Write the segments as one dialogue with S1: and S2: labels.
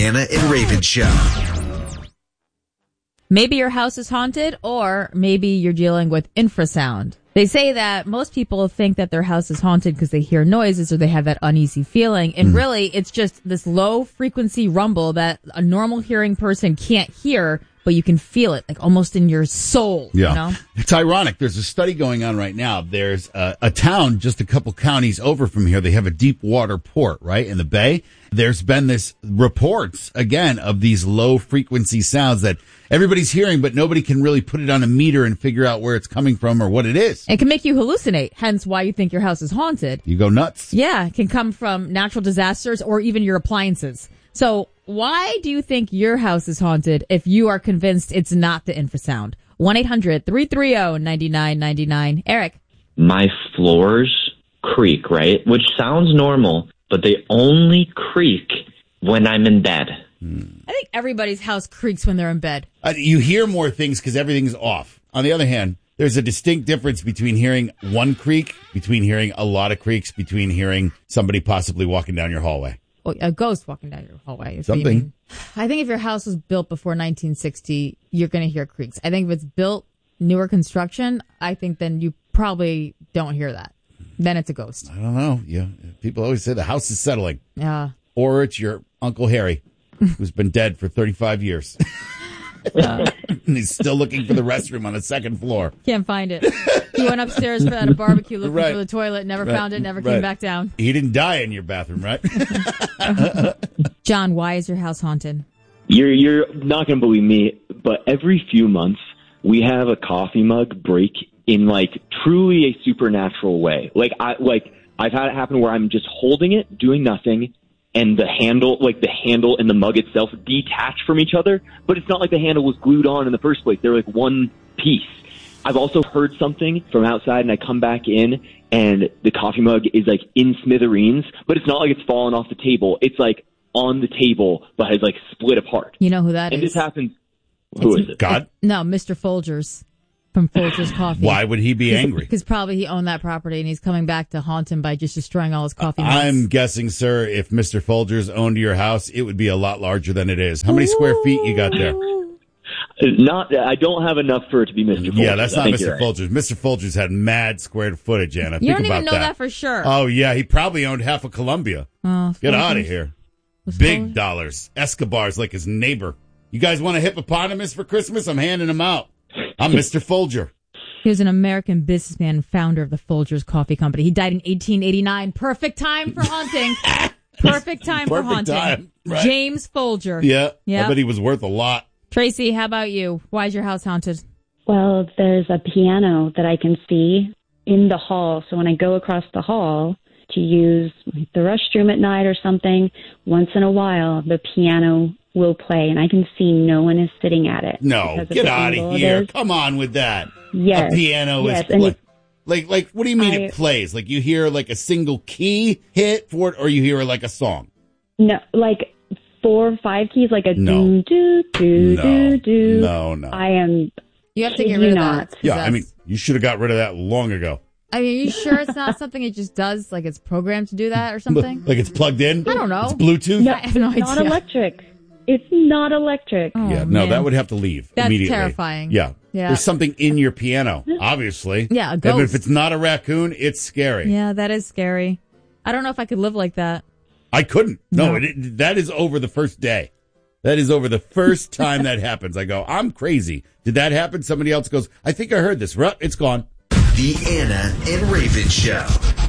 S1: Anna and Raven Show.
S2: Maybe your house is haunted, or maybe you're dealing with infrasound. They say that most people think that their house is haunted because they hear noises or they have that uneasy feeling. And really, it's just this low frequency rumble that a normal hearing person can't hear, but you can feel it, like almost in your soul.
S3: Yeah.
S2: You know?
S3: It's ironic. There's a study going on right now. There's a town just a couple counties over from here. They have a deep water port, right, in the bay. There's been this reports, again, of these low frequency sounds that everybody's hearing, but nobody can really put it on a meter and figure out where it's coming from or what it is.
S2: It can make you hallucinate, hence why you think your house is haunted.
S3: You go nuts.
S2: Yeah, it can come from natural disasters or even your appliances. So why do you think your house is haunted if you are convinced it's not the infrasound? 1-800-330-9999. Eric.
S4: My floors creak, right? Which sounds normal, but they only creak when I'm in bed.
S2: I think everybody's house creaks when they're in bed.
S3: You hear more things because everything's off. On the other hand, there's a distinct difference between hearing one creak, between hearing a lot of creaks, between hearing somebody possibly walking down your hallway.
S2: Well, a ghost walking down your hallway. Is
S3: Something.
S2: what you mean. I think if your house was built before 1960, you're going to hear creaks. I think if it's built newer construction, I think then you probably don't hear that. Then it's a ghost.
S3: I don't know. Yeah, people always say the house is settling.
S2: Yeah.
S3: Or it's your Uncle Harry, who's been dead for 35 years. And he's still looking for the restroom on the second floor.
S2: Can't find it. He went upstairs at a barbecue looking
S3: Right.
S2: for the toilet, never
S3: Right.
S2: found it, never
S3: Right.
S2: came back down.
S3: He didn't die in your bathroom, right?
S2: John, why is your house haunted?
S5: You're not going to believe me, but every few months we have a coffee mug break in like truly a supernatural way. I've had it happen where I'm just holding it, doing nothing, and the handle and the mug itself detach from each other, but it's not like the handle was glued on in the first place. They're like one piece. I've also heard something from outside, and I come back in, and the coffee mug is like in smithereens, but it's not like it's fallen off the table. It's like on the table, but has like split apart.
S2: You know who that
S5: And
S2: is?
S5: this happens. Who is it?
S3: God?
S2: No, Mr. Folgers from Folgers Coffee.
S3: Why would he be angry?
S2: Because probably he owned that property and he's coming back to haunt him by just destroying all his coffee mugs.
S3: I'm guessing, sir, if Mr. Folgers owned your house, it would be a lot larger than it is. How many square feet you got there?
S5: I don't have enough for it to be Mr. Folgers.
S3: Yeah, that's not
S5: I think
S3: Mr.
S5: you're right.
S3: Folgers. Mr. Folgers had mad square footage, Anna.
S2: You
S3: Think
S2: don't
S3: about
S2: even know that for sure.
S3: Oh, yeah, he probably owned half of Columbia.
S2: Oh,
S3: Get
S2: Folgers.
S3: out of here.
S2: Was
S3: Big
S2: Folgers-
S3: dollars. Escobar's like his neighbor. You guys want a hippopotamus for Christmas? I'm handing them out. I'm Mr. Folger.
S2: He was an American businessman and founder of the Folgers Coffee Company. He died in 1889. Perfect time for haunting. Perfect time for
S3: Perfect
S2: haunting.
S3: time, right.
S2: James Folger.
S3: Yeah,
S2: Yeah.
S3: I bet he was worth a lot.
S2: Tracy, how about you? Why is your house haunted?
S6: Well, there's a piano that I can see in the hall. So when I go across the hall to use the restroom at night or something, once in a while, the piano will play, and I can see no one is sitting at it.
S3: No,
S6: because of
S3: get
S6: the
S3: out
S6: angle
S3: of
S6: it
S3: here.
S6: is.
S3: Come on with that.
S6: Yes.
S3: A piano
S6: Yes,
S3: is
S6: and
S3: like, what do you mean it plays? Like you hear like a single key hit for it, or you hear like a song?
S6: No, like 4 or 5 keys, like a
S3: No.
S6: do, do, do,
S3: No.
S6: do, do.
S3: No.
S6: I am.
S2: You have to
S6: Kid
S2: get
S6: you
S2: rid of
S6: not.
S2: that.
S3: Yeah, I mean, you should have got rid of that long ago.
S2: I mean, are you sure it's not something it just does? Like it's programmed to do that or something?
S3: Like it's plugged in?
S2: I don't know.
S3: It's Bluetooth?
S6: No,
S2: I have no
S6: it's not
S2: idea.
S6: electric. It's not electric.
S2: Oh,
S3: Yeah, no,
S2: man.
S3: that would have to leave
S2: That's
S3: immediately.
S2: terrifying.
S3: Yeah.
S2: Yeah.
S3: There's something in your piano, obviously.
S2: Yeah, a
S3: And
S2: ghost.
S3: if it's not a raccoon, it's scary.
S2: Yeah, that is scary. I don't know if I could live like that.
S3: I couldn't. No,
S2: No.
S3: that is over the first day. That is over the first time that happens. I go, I'm crazy. Did that happen? Somebody else goes, I think I heard this. Ruh, it's gone.
S1: The Anna and Raven Show.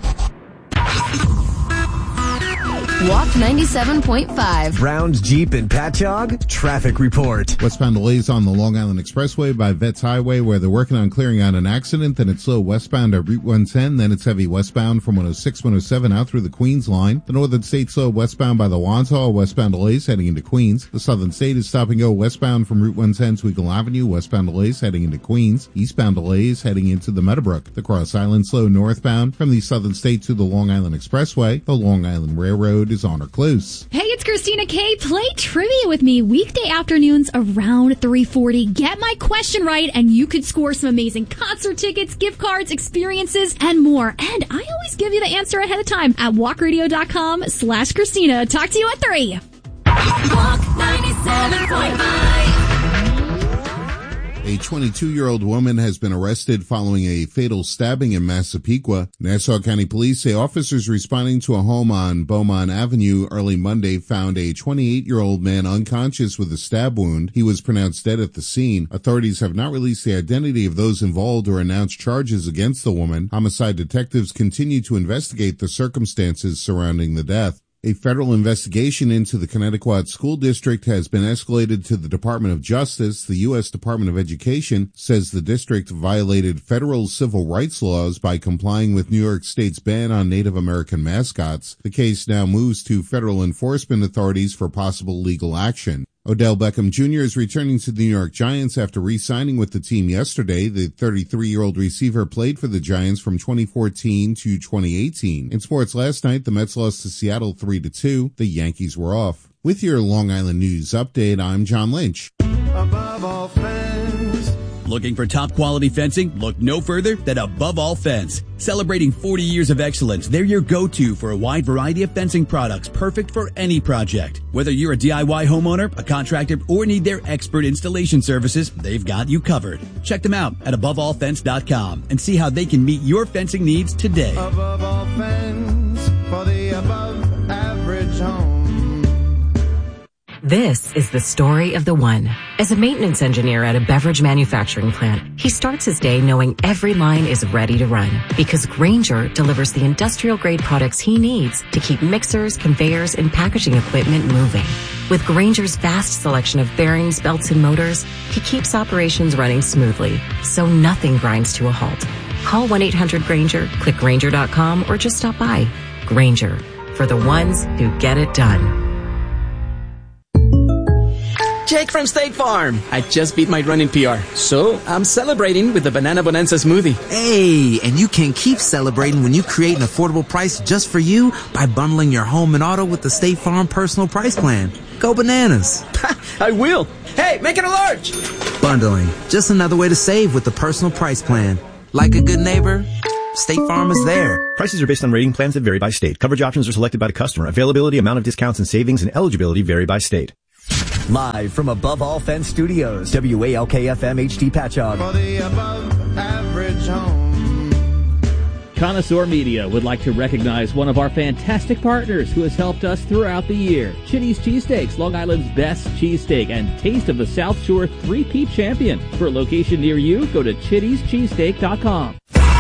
S7: Walk 97.5.
S8: Browns, Jeep, and Patchogue. Traffic report.
S9: Westbound delays on the Long Island Expressway by Vets Highway where they're working on clearing out an accident. Then it's slow westbound at Route 110. Then it's heavy westbound from 106, 107 out through the Queens line. The Northern State slow westbound by the Wanshaw. Westbound delays heading into Queens. The Southern State is stop and go westbound from Route 110 to Eagle Avenue. Westbound delays heading into Queens. Eastbound delays heading into the Meadowbrook. The Cross Island slow northbound from the Southern State to the Long Island Expressway. The Long Island Railroad is on or close.
S10: Hey, it's Christina K. Play trivia with me weekday afternoons around 3:40. Get my question right, and you could score some amazing concert tickets, gift cards, experiences, and more. And I always give you the answer ahead of time at walkradio.com/Christina. Talk to you at 3.
S7: Walk 97.5.
S9: A 22-year-old woman has been arrested following a fatal stabbing in Massapequa. Nassau County Police say officers responding to a home on Beaumont Avenue early Monday found a 28-year-old man unconscious with a stab wound. He was pronounced dead at the scene. Authorities have not released the identity of those involved or announced charges against the woman. Homicide detectives continue to investigate the circumstances surrounding the death. A federal investigation into the Connecticut School District has been escalated to the Department of Justice. The U.S. Department of Education says the district violated federal civil rights laws by complying with New York State's ban on Native American mascots. The case now moves to federal enforcement authorities for possible legal action. Odell Beckham Jr. is returning to the New York Giants after re-signing with the team yesterday. The 33-year-old receiver played for the Giants from 2014 to 2018. In sports last night, the Mets lost to Seattle 3-2. The Yankees were off. With your Long Island News update, I'm John Lynch.
S11: Above all fence.
S12: Looking for top quality fencing? Look no further than Above All Fence. Celebrating 40 years of excellence, they're your go-to for a wide variety of fencing products perfect for any project. Whether you're a DIY homeowner, a contractor, or need their expert installation services, they've got you covered. Check them out at AboveAllFence.com and see how they can meet your fencing needs today.
S11: Above all fence for the above average home.
S13: This is the story of the one. As a maintenance engineer at a beverage manufacturing plant, he starts his day knowing every line is ready to run because Grainger delivers the industrial-grade products he needs to keep mixers, conveyors, and packaging equipment moving. With Grainger's vast selection of bearings, belts, and motors, he keeps operations running smoothly, so nothing grinds to a halt. Call 1-800-GRAINGER, click Grainger.com, or just stop by. Grainger, for the ones who get it done.
S14: Jake from State Farm. I just beat my running PR, so I'm celebrating with the Banana Bonanza smoothie.
S15: Hey, and you can keep celebrating when you create an affordable price just for you by bundling your home and auto with the State Farm Personal Price Plan. Go bananas.
S14: I will. Hey, make it a large.
S15: Bundling, just another way to save with the Personal Price Plan. Like a good neighbor, State Farm is there.
S16: Prices are based on rating plans that vary by state. Coverage options are selected by the customer. Availability, amount of discounts and savings, and eligibility vary by state.
S8: Live from Above All Fence Studios, WALK-FM HD Patchogue.
S11: For the above average home.
S17: Connoisseur Media would like to recognize one of our fantastic partners who has helped us throughout the year. Chitty's Cheesesteaks, Long Island's best cheesesteak and Taste of the South Shore 3-peat champion. For a location near you, go to chittiescheesesteak.com.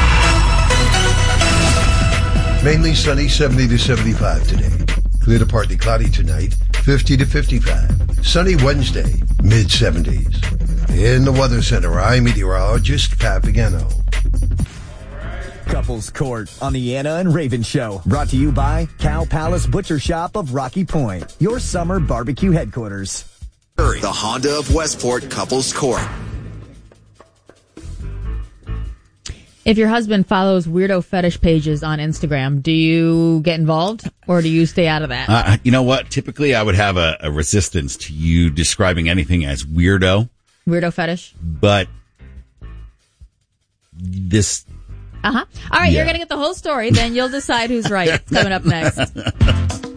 S18: Mainly sunny, 70 to 75 today. Clear to partly cloudy tonight, 50 to 55. Sunny Wednesday, mid-70s. In the Weather Center, I'm meteorologist Pat Pagano.
S8: Couples Court on the Anna and Raven Show. Brought to you by Cow Palace Butcher Shop of Rocky Point, your summer barbecue headquarters.
S1: The Honda of Westport Couples Court.
S2: If your husband follows weirdo fetish pages on Instagram, do you get involved or do you stay out of that?
S3: You know what? Typically, I would have a resistance to you describing anything as weirdo.
S2: Weirdo fetish?
S3: But this...
S2: All right, You're going to get the whole story. Then you'll decide who's right. Coming up next.